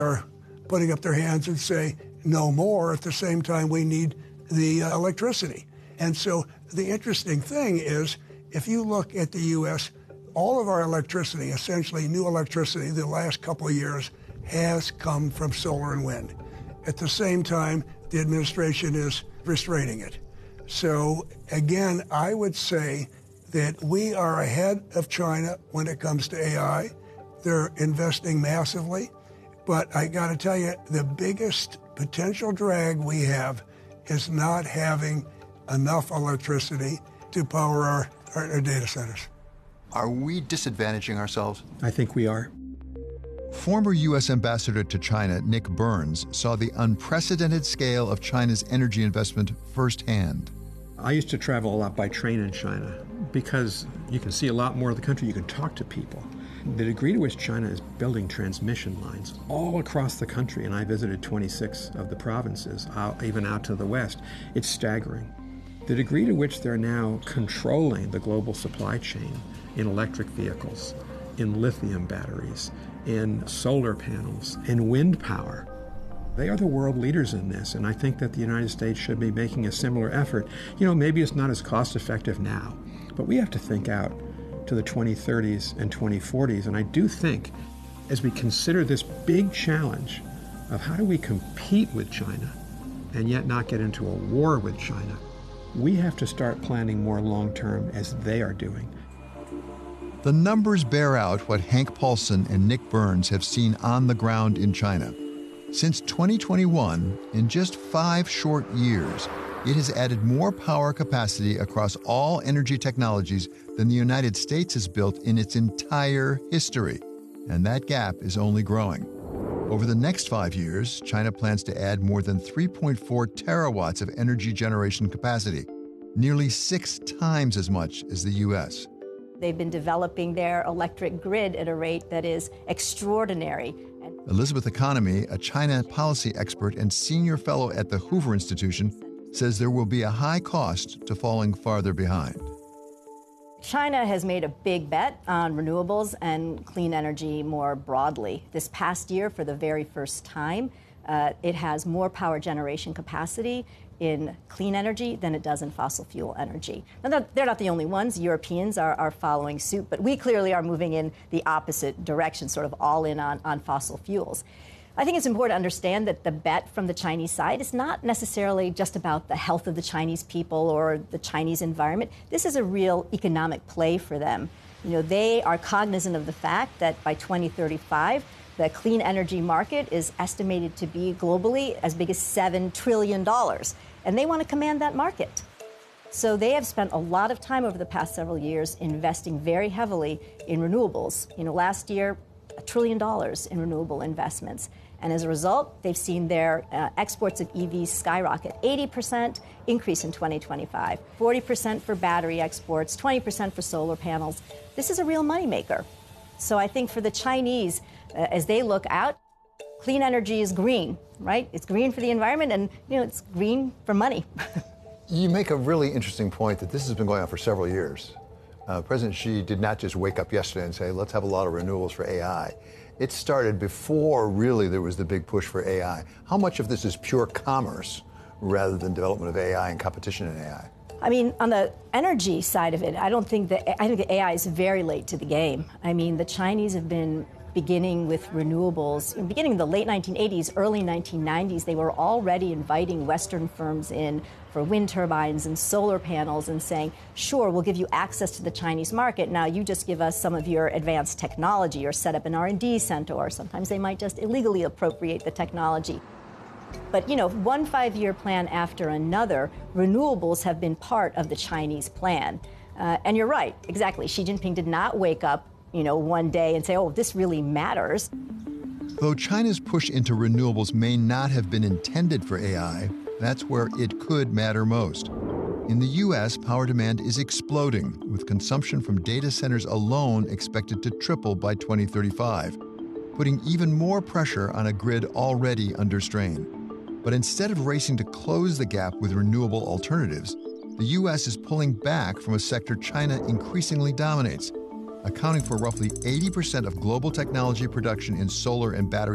are putting up their hands and say no more. At the same time, we need the electricity. And so the interesting thing is, if you look at the U.S., all of our electricity, essentially new electricity, the last couple of years has come from solar and wind. At the same time, the administration is restraining it. So again, I would say that we are ahead of China when it comes to AI. They're investing massively. But I got to tell you, the biggest potential drag we have is not having enough electricity to power our data centers. Are we disadvantaging ourselves? I think we are. Former U.S. Ambassador to China, Nick Burns, saw the unprecedented scale of China's energy investment firsthand. I used to travel a lot by train in China because you can see a lot more of the country, you can talk to people. The degree to which China is building transmission lines all across the country, and I visited 26 of the provinces, even out to the west, it's staggering. The degree to which they're now controlling the global supply chain in electric vehicles, in lithium batteries, in solar panels, in wind power. They are the world leaders in this, and I think that the United States should be making a similar effort. You know, maybe it's not as cost effective now, but we have to think out to the 2030s and 2040s, and I do think as we consider this big challenge of how do we compete with China and yet not get into a war with China, we have to start planning more long-term as they are doing. The numbers bear out what Hank Paulson and Nick Burns have seen on the ground in China. Since 2021, in just 5 short years, it has added more power capacity across all energy technologies than the United States has built in its entire history. And that gap is only growing. Over the next 5 years, China plans to add more than 3.4 terawatts of energy generation capacity, nearly 6 times as much as the U.S. They've been developing their electric grid at a rate that is extraordinary. Elizabeth Economy, a China policy expert and senior fellow at the Hoover Institution, says there will be a high cost to falling farther behind. China has made a big bet on renewables and clean energy more broadly. This past year, for the very first time, it has more power generation capacity in clean energy than it does in fossil fuel energy. Now, they're not the only ones. Europeans are following suit, but we clearly are moving in the opposite direction, sort of all in on fossil fuels. I think it's important to understand that the bet from the Chinese side is not necessarily just about the health of the Chinese people or the Chinese environment. This is a real economic play for them. You know, they are cognizant of the fact that by 2035, the clean energy market is estimated to be globally as big as $7 trillion, and they want to command that market. So they have spent a lot of time over the past several years investing very heavily in renewables. You know, last year, $1 trillion in renewable investments. And as a result, they've seen their exports of EVs skyrocket, 80% increase in 2025, 40% for battery exports, 20% for solar panels. This is a real moneymaker. So I think for the Chinese, as they look out, clean energy is green, right? It's green for the environment, and it's green for money. You make a really interesting point that this has been going on for several years. President Xi did not just wake up yesterday and say, let's have a lot of renewables for AI. It started before really there was the big push for AI. How much of this is pure commerce rather than development of AI and competition in AI? I mean, on the energy side of it, I think that AI is very late to the game. I mean, the Chinese have been beginning with renewables. Beginning in the late 1980s, early 1990s, they were already inviting Western firms in for wind turbines and solar panels and saying, sure, we'll give you access to the Chinese market. Now you just give us some of your advanced technology or set up an R&D center, or sometimes they might just illegally appropriate the technology. But, one 5-year plan after another, renewables have been part of the Chinese plan. And you're right, exactly. Xi Jinping did not wake up one day and say, oh, this really matters. Though China's push into renewables may not have been intended for AI, that's where it could matter most. In the U.S., power demand is exploding, with consumption from data centers alone expected to triple by 2035, putting even more pressure on a grid already under strain. But instead of racing to close the gap with renewable alternatives, the U.S. is pulling back from a sector China increasingly dominates, accounting for roughly 80% of global technology production in solar and battery